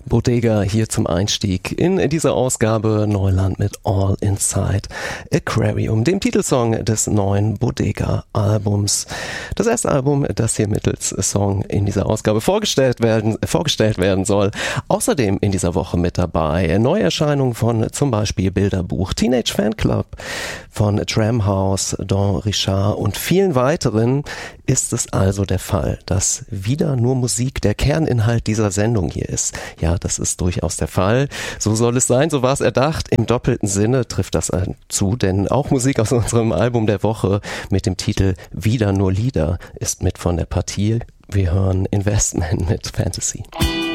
Bodega hier zum Einstieg in dieser Ausgabe Neuland mit All Inside Aquarium, dem Titelsong des neuen Bodega-Albums. Das erste Album, das hier mittels Song in dieser Ausgabe vorgestellt werden soll. Außerdem in dieser Woche mit dabei Neuerscheinungen von zum Beispiel Bilderbuch, Teenage Fanclub, von Tramhouse, Don Richard und vielen weiteren. Ist es also der Fall, dass wieder nur Musik der Kerninhalt dieser Sendung hier ist? Ja, das ist durchaus der Fall. So soll es sein, so war es erdacht. Im doppelten Sinne trifft das zu, denn auch Musik aus unserem Album der Woche mit dem Titel Wieder nur Lieder ist mit von der Partie. Wir hören Investment mit Fantasy.